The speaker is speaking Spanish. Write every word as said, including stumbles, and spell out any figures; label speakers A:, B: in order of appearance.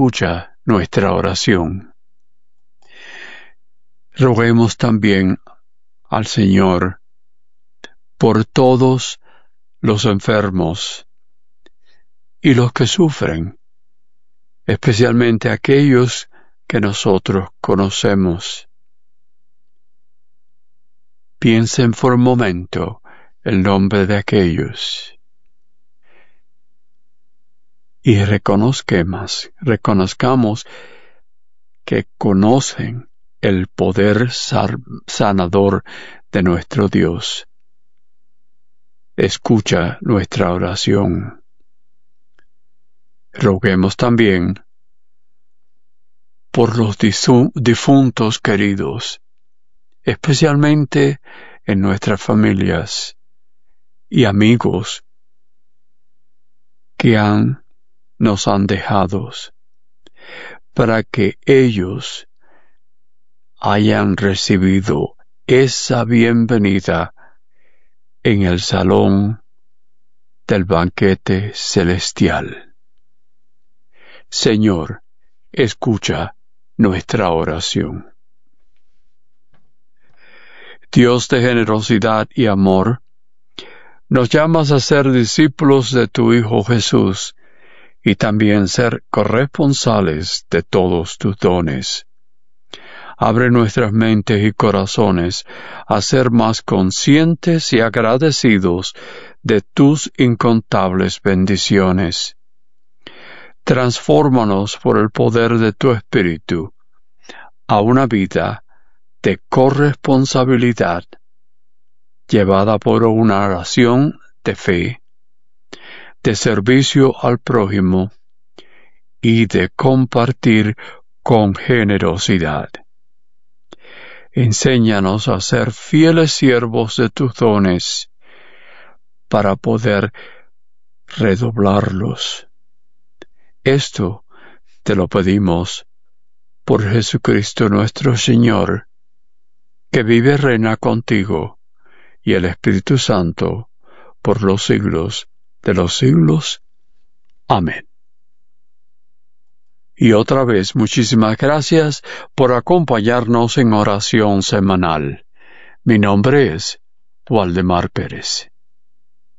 A: escucha nuestra oración. Roguemos también al Señor por todos los enfermos y los que sufren, especialmente aquellos que nosotros conocemos. Piensen por un momento el nombre de aquellos y reconozcamos, reconozcamos que conocen el poder sanador de nuestro Dios. Escucha nuestra oración. Roguemos también por los difuntos queridos, especialmente en nuestras familias y amigos que han, nos han dejado, para que ellos hayan recibido esa bienvenida en el salón del banquete celestial. Señor, escucha nuestra oración. Dios de generosidad y amor, nos llamas a ser discípulos de tu Hijo Jesús y también ser corresponsales de todos tus dones. Abre nuestras mentes y corazones a ser más conscientes y agradecidos de tus incontables bendiciones. Transfórmanos por el poder de tu Espíritu a una vida de corresponsabilidad, llevada por una oración de fe, de servicio al prójimo y de compartir con generosidad. Enséñanos a ser fieles siervos de tus dones para poder redoblarlos. Esto te lo pedimos por Jesucristo nuestro Señor, que vive y reina contigo y el Espíritu Santo por los siglos de los siglos. Amén. Y otra vez, muchísimas gracias por acompañarnos en oración semanal. Mi nombre es Waldemar Pérez.